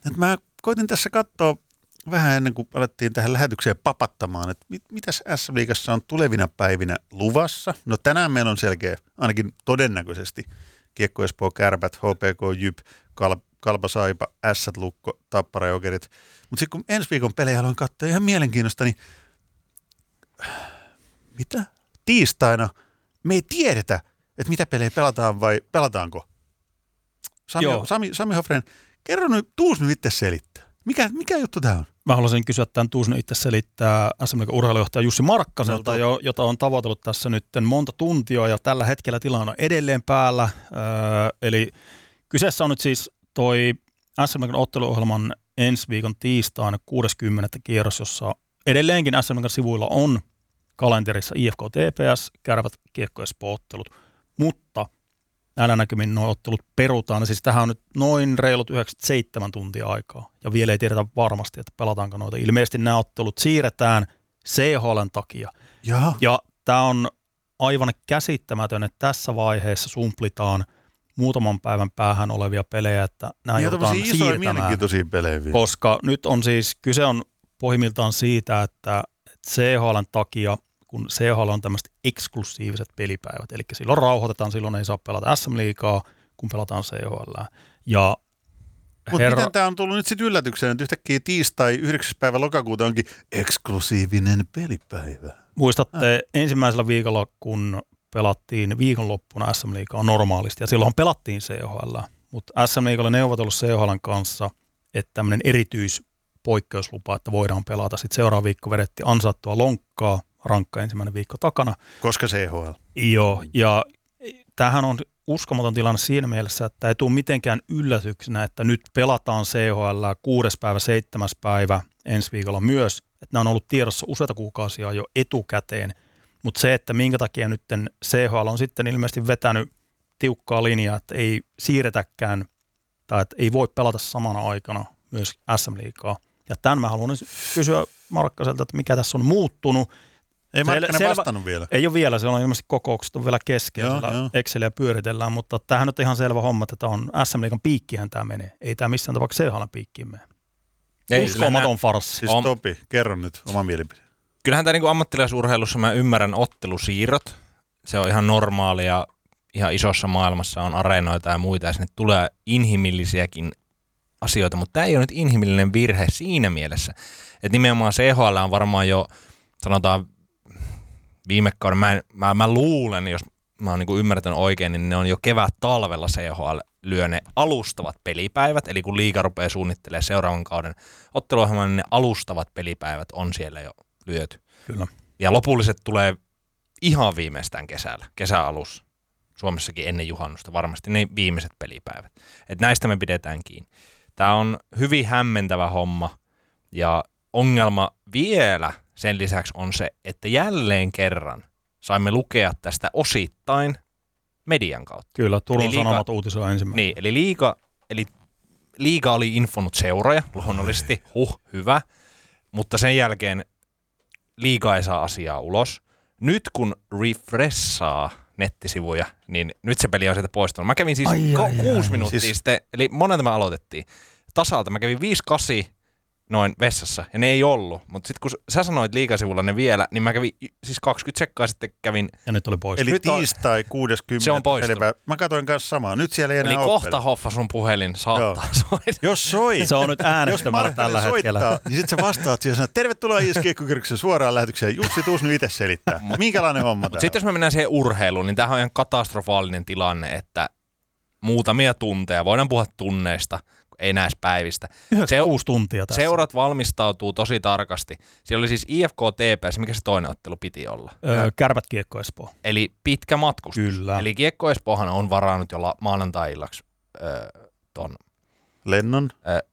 Et mä koitin tässä katsoa vähän ennen kuin alettiin tähän lähetykseen papattamaan, että mitäs SM-liigassa on tulevina päivinä luvassa. No tänään meillä on selkeä, ainakin todennäköisesti, Kiekko Espoo, Kärpät, HPK, Jyp, Kalpa, Saipa, Ässät, Lukko, Tappara, Jokerit. Mutta sitten kun ensi viikon pelejä aloin katsoa ihan mielenkiinnosta, niin mitä? Tiistaina me ei tiedetä, että mitä pelejä pelataan vai pelataanko. Sami Hofren, kerro nyt, tuus nyt itse selittää. Mikä juttu tämä on? Mä haluaisin kysyä tämän tuus nyt itse selittää SM-liigan urheilujohtaja Jussi Markkaselta, jota on tavoitellut tässä nyt monta tuntia ja tällä hetkellä tilanne on edelleen päällä. Eli kyseessä on nyt siis toi SM-liigan otteluohjelman ensi viikon tiistaina 60. kierros, jossa edelleenkin SM-liigan sivuilla on kalenterissa IFK TPS, Kärpät, Kiekko Espoo-ottelut, mutta näillä näkymin nuo ottelut perutaan. Siis tähän on nyt noin reilut 97 tuntia aikaa ja vielä ei tiedetä varmasti, että pelataanko noita. Ilmeisesti nämä ottelut siirretään CHL:n takia. Ja tämä on aivan käsittämätön, että tässä vaiheessa sumplitaan muutaman päivän päähän olevia pelejä, että nämä joudutaan siirtämään. Koska nyt on siis, kyse on pohjimmiltaan siitä, että CHL:n takia, kun CHL on tämmöiset eksklusiiviset pelipäivät, eli silloin rauhoitetaan, silloin ei saa pelata SM-liigaa, kun pelataan CHL. Mutta miten tämä on tullut nyt sitten yllätyksenä, että yhtäkkiä tiistai 9. päivä lokakuuta onkin eksklusiivinen pelipäivä? Muistatte ensimmäisellä viikolla, kun pelattiin viikonloppuna SM-liigaa normaalisti, ja silloin pelattiin CHL, mutta SM-liiga oli neuvotellut CHL:n kanssa, että tämmöinen erityispoikkeuslupa, että voidaan pelata. Sitten seuraava viikko vedettiin ansaattua lonkkaa, rankka ensimmäinen viikko takana. Koska CHL. Joo, ja tämähän on uskomaton tilanne siinä mielessä, että ei tule mitenkään yllätyksenä, että nyt pelataan CHL 6. päivä, 7. päivä ensi viikolla myös, että nämä on ollut tiedossa useita kuukausia jo etukäteen, mutta se, että minkä takia nyt CHL on sitten ilmeisesti vetänyt tiukkaa linjaa, että ei siirretäkään tai että ei voi pelata samana aikana myös SM-liigaa. Ja tämän mä haluan kysyä Markkaselta, että mikä tässä on muuttunut. Ei Markkanen vastannut vielä. Ei ole vielä, se on ilmeisesti kokoukset on vielä kesken, Exceliä pyöritellään, mutta tämähän on ihan selvä homma, että tämä on SM-liigan piikkihän tämä menee. Ei tämä missään tapauksessa CHL:n piikkiin mene. Uskomaton farssi. Siis Topi, kerro nyt oma mielipide. Kyllähän tämä niin kuin ammattilaisurheilussa mä ymmärrän ottelusiirrot. Se on ihan normaalia. Ihan isossa maailmassa on areenoita ja muita ja sinne tulee inhimillisiäkin asioita, mutta tämä ei ole nyt inhimillinen virhe siinä mielessä, että nimenomaan CHL on varmaan jo, sanotaan viime kauden, mä luulen, jos mä oon niin ymmärtänyt oikein, niin ne on jo kevät-talvella CHL lyö ne alustavat pelipäivät, eli kun liiga rupeaa suunnittelemaan seuraavan kauden otteluohjelman, niin ne alustavat pelipäivät on siellä jo lyöty. Kyllä. Ja lopulliset tulee ihan viimeistään kesällä, kesäalussa. Suomessakin ennen juhannusta varmasti ne viimeiset pelipäivät. Et näistä me pidetään kiinni. Tämä on hyvin hämmentävä homma ja ongelma vielä sen lisäksi on se, että jälleen kerran saimme lukea tästä osittain median kautta. Kyllä, Turun Sanomat uutisoi ensimmäinen. Niin, eli liiga oli infonut seuroja, luonnollisesti, hyvä, mutta sen jälkeen liiga ei saa asiaa ulos. Nyt kun refreshaa nettisivuja, niin nyt se peli on sieltä poistunut. Mä kävin siis 6 minuuttia sitten, eli monelta me aloitettiin. Tasalta mä kävin 5-8 noin vessassa, ja ne ei ollut. Mutta sitten kun sä sanoit liigasivulla ne vielä, niin mä kävin siis 20 sekkaa sitten kävin. Ja nyt oli pois. Eli nyt tiistai 60. Se on poistunut. Mä katsoin kanssa samaa. Nyt siellä ei enää eli kohta Hoffa sun puhelin saattaa soida. Jos soi. Se on nyt äänestämällä tällä hetkellä. Niin sit sä vastaat siihen, että tervetuloa IS-Kiekko-kierroksen suoraan lähetykseen. Jussi, tuus nyt itse selittää. Minkälainen homma tämä on? Sitten jos me mennään siihen urheiluun, niin tämähän on ihan katastrofaalinen tilanne, että muutamia tunteja, voidaan puhua tunneista, ei näistä päivistä. 6 tuntia tässä. Seurat valmistautuu tosi tarkasti. Siellä oli siis IFK TPS, mikä se toinen ottelu piti olla? Kärpät Kiekko Espoo. Eli pitkä matkustus. Kyllä. Eli Kiekko Espoohan on varannut jolla maanantai-illaksi ton lennon,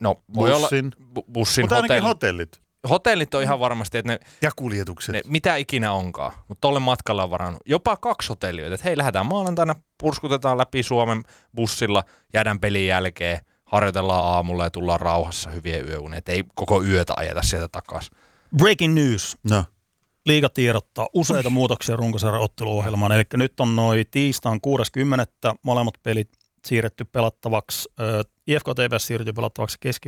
bussin mutta ainakin hotellit. Hotellit on ihan varmasti, että ne... Ja kuljetukset. Ne, mitä ikinä onkaan. Mutta tolle matkalla on varannut jopa 2 hotellia. Että hei, lähdetään maanantaina, purskutetaan läpi Suomen bussilla, jäädään pelin jälkeen, harjoitellaan aamulla ja tullaan rauhassa hyvien yöunia. Että ei koko yötä ajeta sieltä takaisin. Breaking news. No. Liiga tiedottaa useita muutoksia runkosarjan otteluohjelmaan. Eli nyt on noin tiistain 60. molemmat pelit siirretty pelattavaksi. IFK TPS siirretty pelattavaksi